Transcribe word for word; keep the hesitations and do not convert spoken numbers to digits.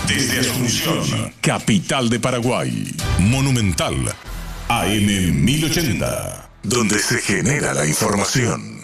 Desde Asunción, capital de Paraguay. Monumental A M mil ochenta, donde se genera la información.